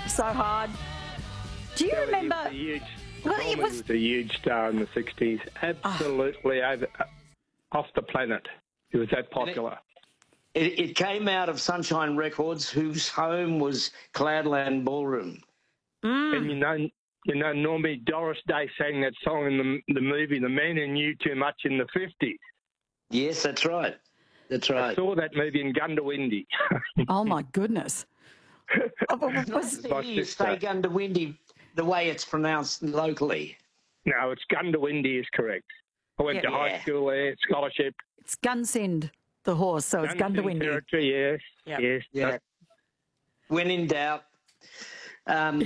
So hard. Do you remember? Well, it was a huge star in the 60s. Absolutely off the planet. He was that popular. It came out of Sunshine Records, whose home was Cloudland Ballroom. And you know, Normie, Doris Day sang that song in the movie The Man Who Knew Too Much in the 50s. Yes, that's right. That's right. I saw that movie in Gundawindi. Oh, my goodness. You say Gundawindi the way it's pronounced locally. No, it's Gundawindi is correct. I went to high school there, scholarship. It's Gunsind, the horse, so it's Gundawindi. Territory, yes. Yep. Yes. Yeah. When in doubt. Can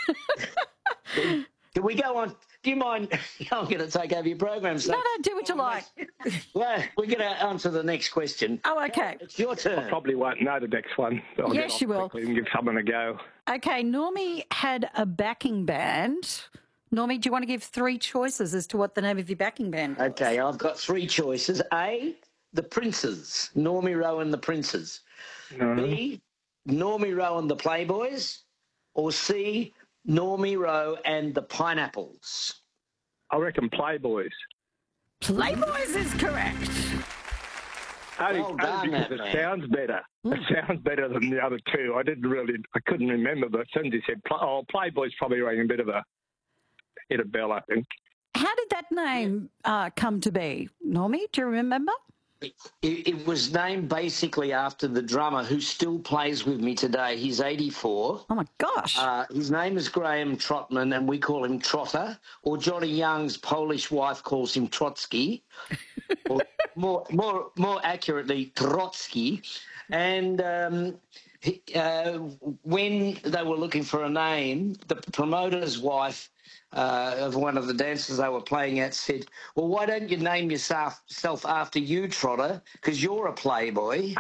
we go on? Do you mind? I'm going to take over your program. So No, do what you like. Well, we're going to answer the next question. Oh, okay. It's your turn. I probably won't know the next one. I'll Yes, you will. And give someone a go. Okay, Normie had a backing band. Normie, do you want to give 3 choices as to what the name of your backing band was? Okay, I've got 3 choices. A, the Princes, Normie Rowe and the Princes. No. B, Normie Rowe and the Playboys. Or C, Normie Rowe and the Pineapples. I reckon Playboys. Playboys is correct. Well done, because man. it sounds better. It sounds better than the other 2. I couldn't remember, but as soon as you said, Playboys probably rang a bit of a bell, I think. How did that name come to be, Normie? Do you remember? It was named basically after the drummer who still plays with me today. He's 84. Oh, my gosh. His name is Graham Trotman, and we call him Trotter, or Johnny Young's Polish wife calls him Trotsky, or more accurately, Trotsky. And when they were looking for a name, the promoter's wife of one of the dances they were playing at said, well, why don't you name yourself after you, Trotter, because you're a playboy.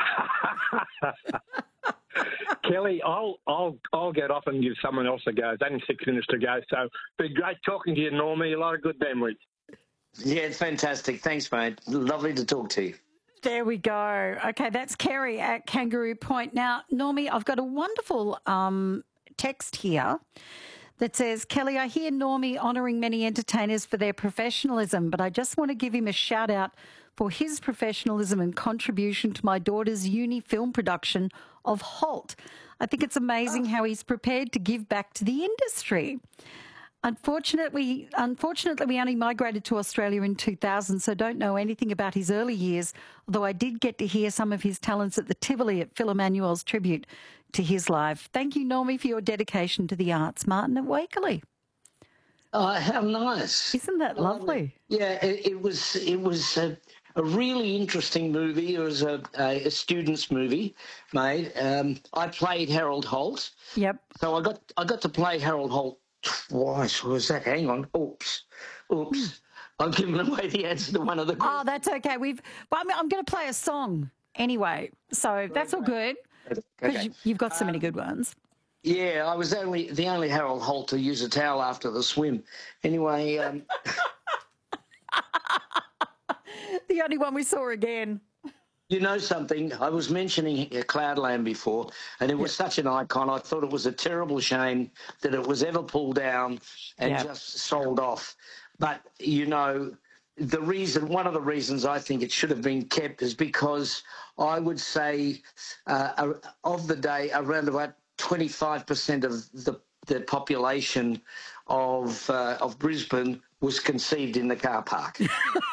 Kelly, I'll get off and give someone else a go. It's only 6 minutes to go, so it'd be great talking to you, Normie. A lot of good memories. Yeah, it's fantastic. Thanks, mate. Lovely to talk to you. There we go. Okay, that's Kerry at Kangaroo Point. Now, Normie, I've got a wonderful text here that says, Kelly, I hear Normie honouring many entertainers for their professionalism, but I just want to give him a shout out for his professionalism and contribution to my daughter's uni film production of Halt. I think it's amazing how he's prepared to give back to the industry. Unfortunately, we only migrated to Australia in 2000, so don't know anything about his early years, although I did get to hear some of his talents at the Tivoli at Phil Emmanuel's tribute to his life. Thank you, Normie, for your dedication to the arts. Martin at Wakerley. Oh, how nice. Isn't that lovely? Yeah, it was a really interesting movie. It was a student's movie made. I played Harold Holt. Yep. So I got to play Harold Holt twice. Was that? Hang on. Oops. I've given away the answer to one of the questions. Oh, that's okay. I'm going to play a song anyway, so that's all good because you've got so many good ones. Yeah, I was the only Harold Holt to use a towel after the swim. Anyway, the only one we saw again. You know something? I was mentioning Cloudland before, and it was such an icon. I thought it was a terrible shame that it was ever pulled down and just sold off. But, you know, one of the reasons I think it should have been kept is because I would say of the day, around about 25% of the population of Brisbane was conceived in the car park.